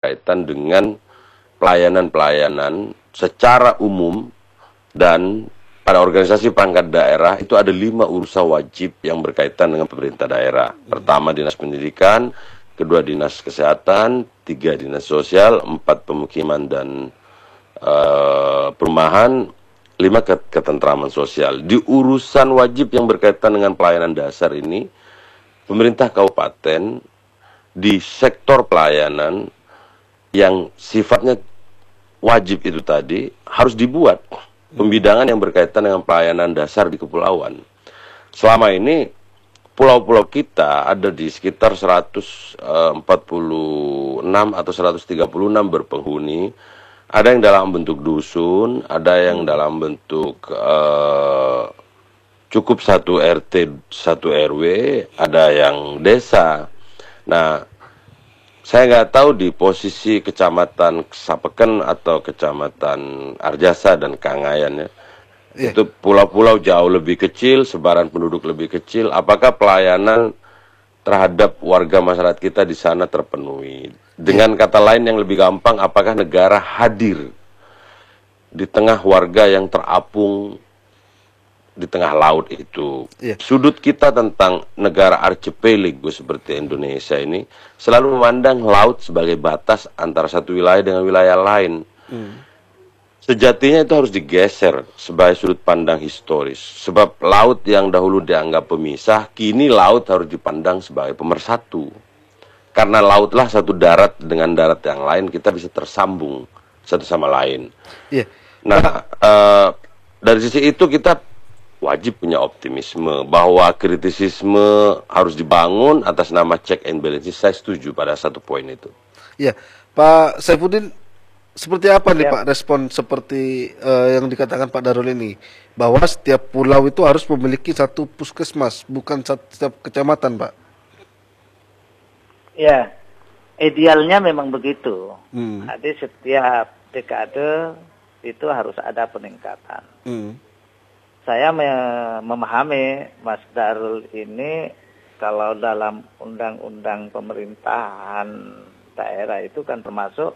berkaitan dengan pelayanan-pelayanan secara umum, dan pada organisasi perangkat daerah itu ada 5 urusan wajib yang berkaitan dengan pemerintah daerah. Pertama, dinas pendidikan, kedua dinas kesehatan, 3 dinas sosial, 4 pemukiman dan perumahan, 5 ketentraman sosial. Di urusan wajib yang berkaitan dengan pelayanan dasar ini, pemerintah kabupaten di sektor pelayanan yang sifatnya wajib itu tadi harus dibuat pembidangan yang berkaitan dengan pelayanan dasar di kepulauan. Selama ini pulau-pulau kita ada di sekitar 146 atau 136 berpenghuni. Ada yang dalam bentuk dusun, ada yang dalam bentuk cukup 1 RT 1 RW, ada yang desa. Nah, saya nggak tahu di posisi kecamatan Sapeken atau kecamatan Arjasa dan Kangayan ya. Itu pulau-pulau jauh lebih kecil, sebaran penduduk lebih kecil. Apakah pelayanan terhadap warga masyarakat kita di sana terpenuhi? Dengan kata lain yang lebih gampang, apakah negara hadir di tengah warga yang terapung di tengah laut itu? Sudut kita tentang negara archipelago seperti Indonesia ini selalu memandang laut sebagai batas antara satu wilayah dengan wilayah lain. Sejatinya itu harus digeser sebagai sudut pandang historis. Sebab laut yang dahulu dianggap pemisah, kini laut harus dipandang sebagai pemersatu. Karena lautlah satu darat dengan darat yang lain, kita bisa tersambung satu sama lain. Nah, dari sisi itu kita wajib punya optimisme bahwa kritisisme harus dibangun atas nama check and balance. Saya setuju pada satu poin itu. Iya, Pak Saifuddin, seperti apa nih Pak respon seperti yang dikatakan Pak Darul ini, bahwa setiap pulau itu harus memiliki satu puskesmas, bukan setiap kecamatan, Pak? Ya, idealnya memang begitu. Jadi setiap dekade itu harus ada peningkatan. Saya memahami Mas Darul ini kalau dalam undang-undang pemerintahan daerah itu kan termasuk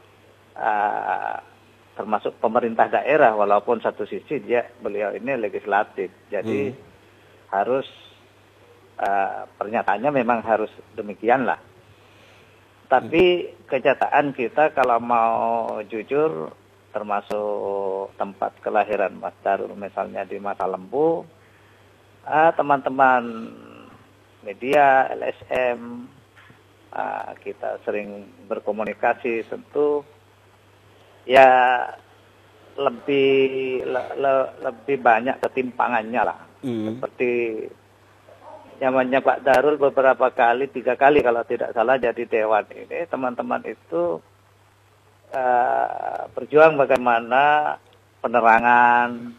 pemerintah daerah, walaupun satu sisi beliau ini legislatif. Jadi harus pernyataannya memang harus demikian lah. Tapi kenyataan kita kalau mau jujur, termasuk tempat kelahiran Mas Darul misalnya di Mata Lembu, teman-teman media, LSM, kita sering berkomunikasi, tentu ya lebih banyak ketimpangannya lah. Seperti zamannya Pak Darul beberapa kali, 3 kali kalau tidak salah jadi dewan ini, teman-teman itu berjuang bagaimana penerangan,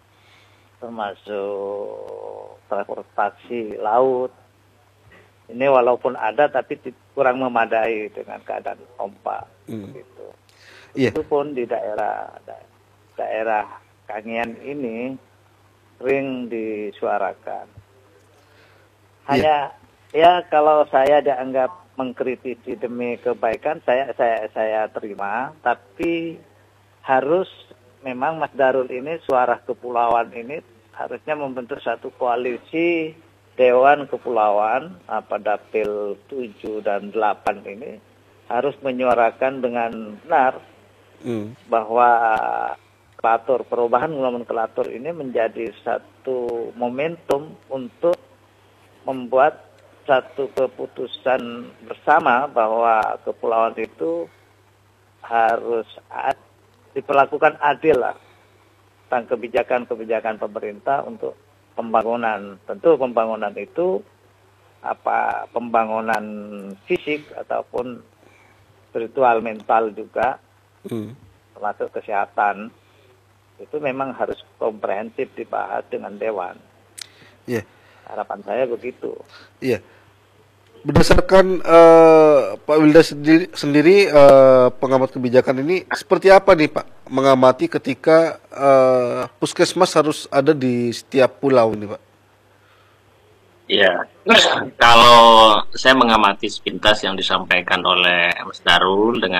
termasuk transportasi laut. Ini walaupun ada tapi kurang memadai dengan keadaan ombak. Gitu. Itu pun di daerah Kangean ini sering disuarakan. Hanya ya kalau saya dianggap mengkritisi demi kebaikan, saya terima, tapi harus memang Mas Darul ini, suara kepulauan ini harusnya membentuk satu koalisi Dewan Kepulauan pada PIL 7 dan 8 ini harus menyuarakan dengan benar bahwa perubahan nomenklatur ini menjadi satu momentum untuk membuat satu keputusan bersama bahwa kepulauan itu harus diperlakukan adil lah tentang kebijakan-kebijakan pemerintah untuk pembangunan. Tentu pembangunan itu pembangunan fisik ataupun spiritual, mental juga, termasuk kesehatan, itu memang harus komprehensif dibahas dengan Dewan. Harapan saya begitu. Berdasarkan Pak Wilda sendiri pengamat kebijakan ini, seperti apa nih Pak mengamati ketika puskesmas harus ada di setiap pulau nih Pak? Ya, kalau saya mengamati sepintas yang disampaikan oleh Mas Darul dengan